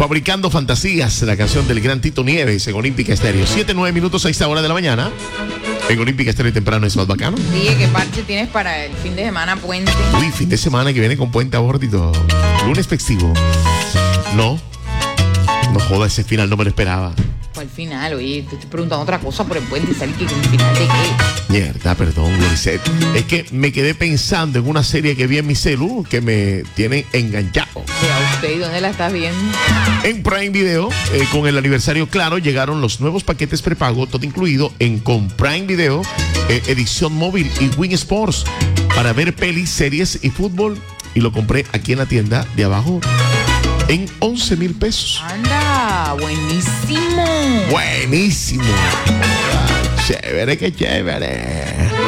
Fabricando Fantasías, la canción del gran Tito Nieves en Olímpica Estéreo. 7-9 minutos a esta hora de la mañana. En Olímpica Estéreo temprano es más bacano. Dije, ¿qué parche tienes para el fin de semana puente? Uy, fin de semana que viene con puente a bordito. Lunes festivo. No joda, ese final no me lo esperaba. ¿Cuál final? Oye, te estoy preguntando otra cosa por el puente y sale que un final de qué. Mierda, perdón, Gloricet. Es que me quedé pensando en una serie que vi en mi celu que me tiene enganchado. ¿A usted y dónde la estás viendo? En Prime Video, con el aniversario claro, llegaron los nuevos paquetes prepago, todo incluido con Prime Video, edición móvil y Win Sports para ver pelis, series y fútbol. Y lo compré aquí en la tienda de abajo en 11,000 pesos. Anda, buenísimo. Buenísimo. Chévere, qué chévere.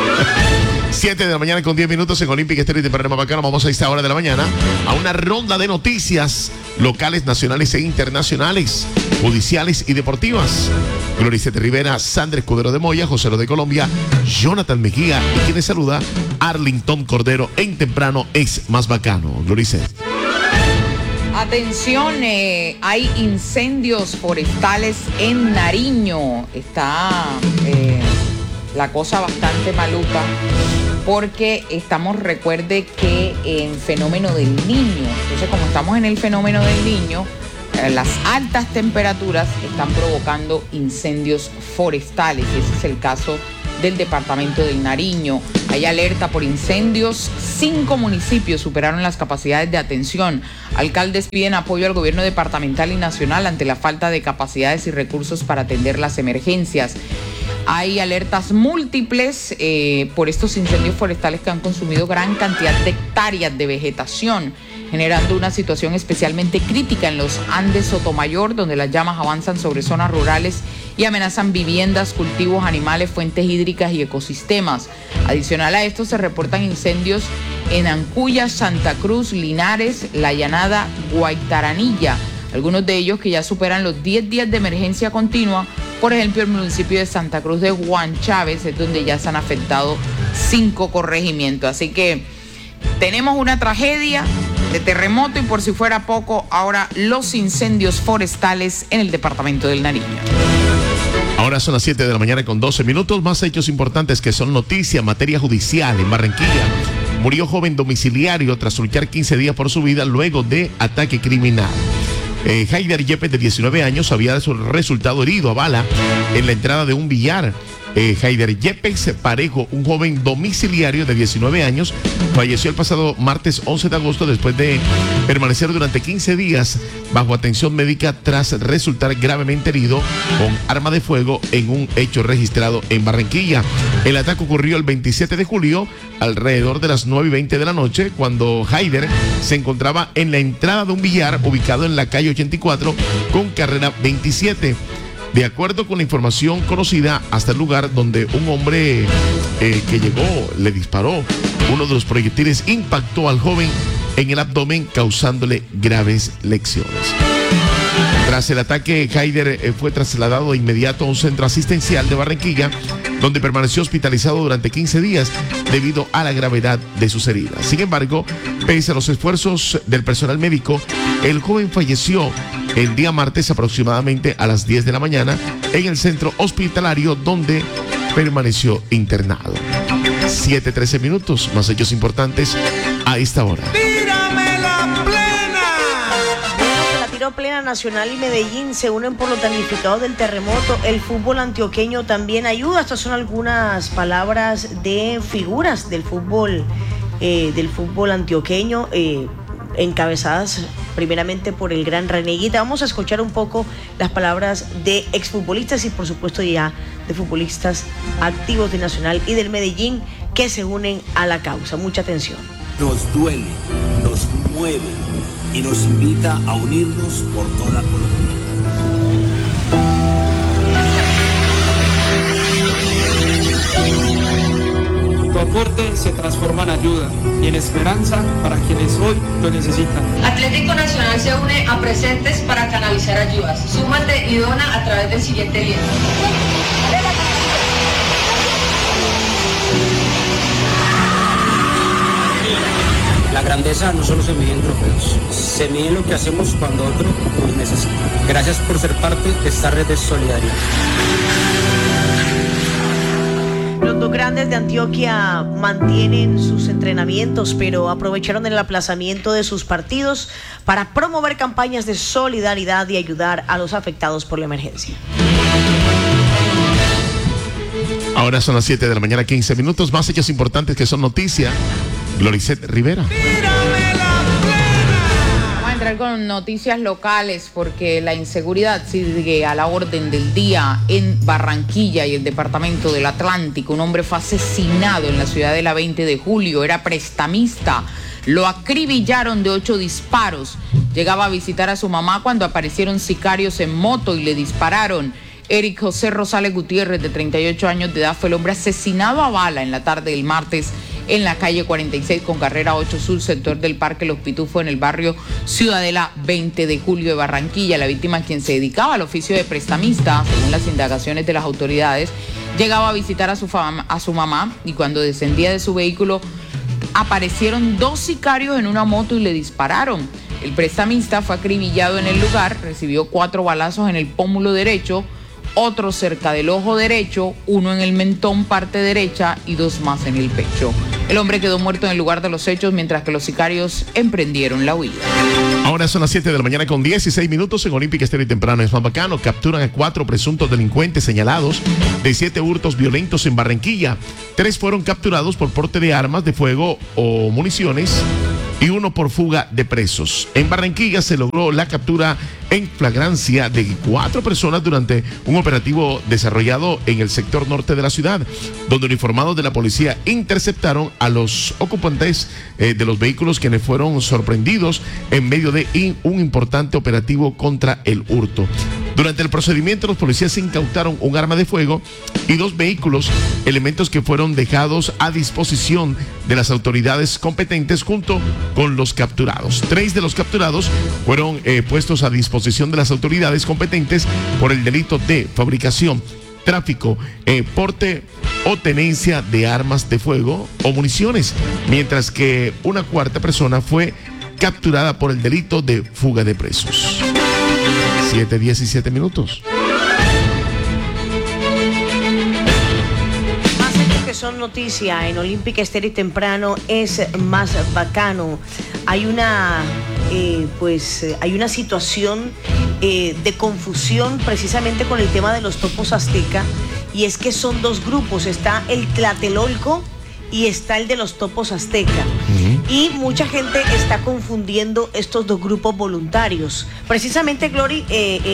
7 de la mañana con 10 minutos en Olímpica Estéreo de Panamá Bacano. Vamos a esta hora de la mañana a una ronda de noticias locales, nacionales e internacionales, judiciales y deportivas. Gloricete Rivera, Sandra Escudero de Moya, José Lo de Colombia, Jonathan Mejía y quien les saluda, Arlington Cordero. En temprano es más bacano. Gloricete. Atención, hay incendios forestales en Nariño. Está la cosa bastante maluca porque recuerde que en fenómeno del Niño. Entonces, como estamos en el fenómeno del Niño, las altas temperaturas están provocando incendios forestales. Y ese es el caso del departamento del Nariño. Hay alerta por incendios. 5 municipios superaron las capacidades de atención. Alcaldes piden apoyo al gobierno departamental y nacional ante la falta de capacidades y recursos para atender las emergencias. Hay alertas múltiples por estos incendios forestales que han consumido gran cantidad de hectáreas de vegetación, generando una situación especialmente crítica en los Andes Sotomayor, donde las llamas avanzan sobre zonas rurales y amenazan viviendas, cultivos, animales, fuentes hídricas y ecosistemas. Adicional a esto, se reportan incendios en Ancuya, Santa Cruz, Linares, La Llanada, Guaitaranilla, algunos de ellos que ya superan los 10 días de emergencia continua. Por ejemplo, el municipio de Santa Cruz de Juan Chávez es donde ya se han afectado 5 corregimientos. Así que tenemos una tragedia de terremoto y, por si fuera poco, ahora los incendios forestales en el departamento del Nariño. Ahora son las 7 de la mañana con 12 minutos. Más hechos importantes que son noticia, materia judicial en Barranquilla. Murió joven domiciliario tras luchar 15 días por su vida luego de ataque criminal. Haider Yepes, de 19 años, había resultado herido a bala en la entrada de un billar. Haider Yepes Parejo, un joven domiciliario de 19 años, falleció el pasado martes 11 de agosto después de permanecer durante 15 días bajo atención médica tras resultar gravemente herido con arma de fuego en un hecho registrado en Barranquilla. El ataque ocurrió el 27 de julio alrededor de las 9:20 de la noche, cuando Haider se encontraba en la entrada de un billar ubicado en la calle 84 con carrera 27. De acuerdo con la información conocida, hasta el lugar donde un hombre que llegó le disparó. Uno de los proyectiles impactó al joven en el abdomen, causándole graves lesiones. Tras el ataque, Haider fue trasladado de inmediato a un centro asistencial de Barranquilla, donde permaneció hospitalizado durante 15 días debido a la gravedad de sus heridas. Sin embargo, pese a los esfuerzos del personal médico, el joven falleció el día martes aproximadamente a las 10 de la mañana en el centro hospitalario donde permaneció internado. 7:13 minutos, más hechos importantes a esta hora. Plena Nacional y Medellín se unen por los damnificados del terremoto. El fútbol antioqueño también ayuda. Estas son algunas palabras de figuras del fútbol antioqueño, encabezadas primeramente por el gran Reneguita. Vamos a escuchar un poco las palabras de exfutbolistas y, por supuesto, ya de futbolistas activos de Nacional y del Medellín que se unen a la causa. Mucha atención. Nos duele, nos mueve y nos invita a unirnos por toda Colombia. Tu aporte se transforma en ayuda y en esperanza para quienes hoy lo necesitan. Atlético Nacional se une a Presentes para canalizar ayudas. Súmate y dona a través del siguiente link. La grandeza no solo se mide en trofeos, se mide en lo que hacemos cuando otro nos necesita. Gracias por ser parte de esta red de solidaridad. Los dos grandes de Antioquia mantienen sus entrenamientos, pero aprovecharon el aplazamiento de sus partidos para promover campañas de solidaridad y ayudar a los afectados por la emergencia. Ahora son las 7 de la mañana, 15 minutos. Más hechos importantes que son noticia. Gloricet Rivera. Vamos a entrar con noticias locales porque la inseguridad sigue a la orden del día en Barranquilla y el departamento del Atlántico. Un hombre fue asesinado en la ciudad de la 20 de julio. Era prestamista. Lo acribillaron de 8 disparos. Llegaba a visitar a su mamá cuando aparecieron sicarios en moto y le dispararon. Eric José Rosales Gutiérrez, de 38 años de edad, fue el hombre asesinado a bala en la tarde del martes en la calle 46 con carrera 8 Sur, sector del Parque Los Pitufos, en el barrio Ciudadela 20 de julio de Barranquilla. La víctima, quien se dedicaba al oficio de prestamista, según las indagaciones de las autoridades, llegaba a visitar a su mamá y cuando descendía de su vehículo aparecieron 2 sicarios en una moto y le dispararon. El prestamista fue acribillado en el lugar, recibió 4 balazos en el pómulo derecho, otro cerca del ojo derecho, 1 en el mentón parte derecha y 2 más en el pecho. El hombre quedó muerto en el lugar de los hechos mientras que los sicarios emprendieron la huida. Ahora son las 7 de la mañana con 16 minutos en Olímpica Estéreo y Temprano. Es más bacano. Capturan a 4 presuntos delincuentes señalados de 7 hurtos violentos en Barranquilla. 3 fueron capturados por porte de armas de fuego o municiones y 1 por fuga de presos. En Barranquilla se logró la captura en flagrancia de 4 personas durante un operativo desarrollado en el sector norte de la ciudad, donde uniformados de la policía interceptaron a los ocupantes de los vehículos, quienes fueron sorprendidos en medio de un importante operativo contra el hurto. Durante el procedimiento, los policías incautaron un arma de fuego y 2 vehículos, elementos que fueron dejados a disposición de las autoridades competentes junto con los capturados. 3 de los capturados fueron puestos a disposición de las autoridades competentes por el delito de fabricación, tráfico, porte o tenencia de armas de fuego o municiones, mientras que una 4ª persona fue capturada por el delito de fuga de presos. 7:17 minutos. Más hechos que son noticia en Olímpica Estéreo y Temprano es más bacano. Hay una situación de confusión precisamente con el tema de los topos azteca, y es que son 2 grupos. Está el Tlatelolco y está el de los topos azteca. Y mucha gente está confundiendo estos 2 grupos voluntarios. Precisamente, Glory,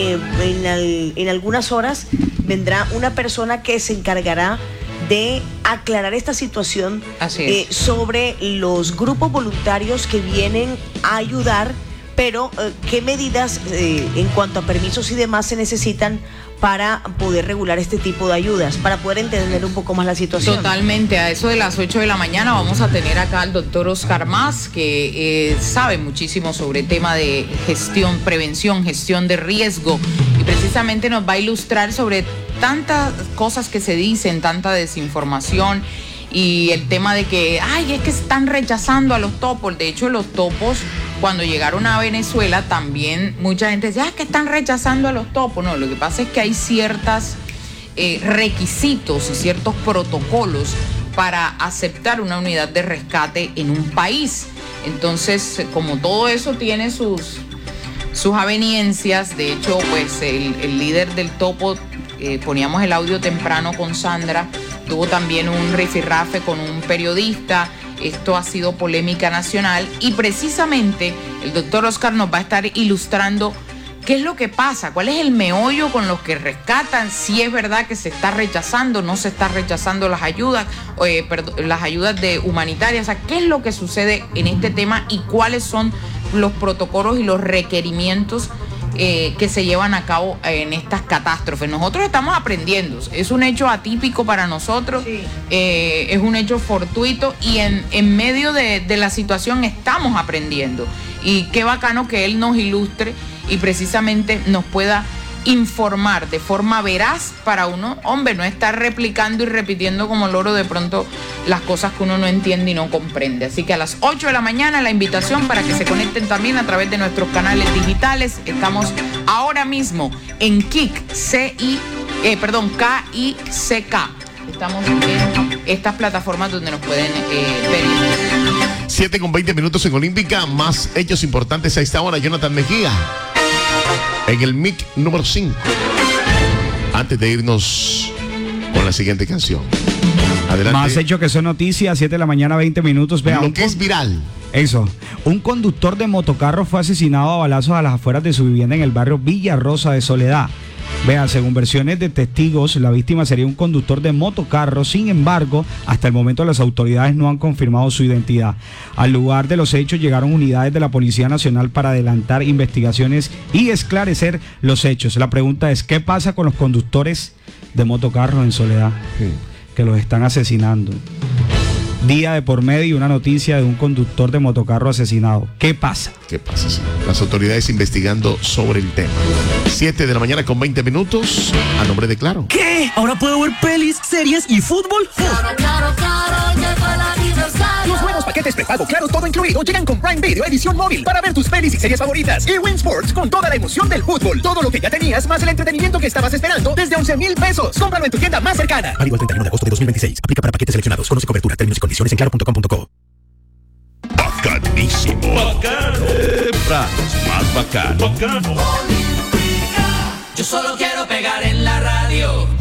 en algunas horas vendrá una persona que se encargará de aclarar esta situación sobre los grupos voluntarios que vienen a ayudar, pero qué medidas en cuanto a permisos y demás se necesitan para poder regular este tipo de ayudas, para poder entender un poco más la situación. Totalmente. A eso de las 8 de la mañana vamos a tener acá al doctor Oscar Mas, que sabe muchísimo sobre el tema de gestión, prevención, gestión de riesgo, y precisamente nos va a ilustrar sobre tantas cosas que se dicen, tanta desinformación y el tema de que, es que están rechazando a los topos. De hecho, los topos, cuando llegaron a Venezuela, también mucha gente decía que están rechazando a los topos. No, lo que pasa es que hay ciertos requisitos y ciertos protocolos para aceptar una unidad de rescate en un país. Entonces, como todo eso tiene sus aveniencias, de hecho, pues el líder del topo, poníamos el audio temprano con Sandra, tuvo también un rifirrafe con un periodista. Esto ha sido polémica nacional y precisamente el doctor Oscar nos va a estar ilustrando qué es lo que pasa, cuál es el meollo con los que rescatan, si es verdad que se está rechazando, no se está rechazando las ayudas, las ayudas humanitarias, o sea, qué es lo que sucede en este tema y cuáles son los protocolos y los requerimientos que se llevan a cabo en estas catástrofes. Nosotros estamos aprendiendo, es un hecho atípico para nosotros, sí. Es un hecho fortuito y en medio de la situación estamos aprendiendo, y qué bacano que él nos ilustre y precisamente nos pueda informar de forma veraz para uno, hombre, no estar replicando y repitiendo como loro de pronto las cosas que uno no entiende y no comprende. Así que a las 8 de la mañana la invitación para que se conecten también a través de nuestros canales digitales. Estamos ahora mismo en KICK, K-I-C-K. Estamos en estas plataformas donde nos pueden ver. 7:20 en Olímpica, más hechos importantes a esta hora. Jonathan Mejía en el mic número 5. Antes de irnos con la siguiente canción. Adelante. Más hechos que son noticias, 7 de la mañana, 20 minutos. Vea, lo que es viral. Eso. Un conductor de motocarro fue asesinado a balazos a las afueras de su vivienda en el barrio Villa Rosa de Soledad. Vean, según versiones de testigos, la víctima sería un conductor de motocarro. Sin embargo, hasta el momento las autoridades no han confirmado su identidad. Al lugar de los hechos llegaron unidades de la Policía Nacional para adelantar investigaciones y esclarecer los hechos. La pregunta es, ¿qué pasa con los conductores de motocarros en Soledad? Que los están asesinando. Día de por medio y una noticia de un conductor de motocarro asesinado. ¿Qué pasa? ¿Qué pasa? Sí. Las autoridades investigando sobre el tema. 7 de la mañana con 20 minutos. A nombre de Claro. ¿Qué? ¿Ahora puedo ver pelis, series y fútbol? Claro, llegó el aniversario. Los nuevos paquetes prepago Claro todo incluido llegan con Prime Video edición móvil para ver tus pelis y series favoritas. Y Win Sports con toda la emoción del fútbol. Todo lo que ya tenías más el entretenimiento que estabas esperando desde 11,000 pesos. Cómpralo en tu tienda más cercana. Válido el 31 de agosto de 2026. Aplica para paquetes seleccionados. Conoce cobertura, términos y condiciones en claro.com.co. Bacanísimo. Bacano. Más bacano. Bacano. Yo solo quiero pegar en la radio.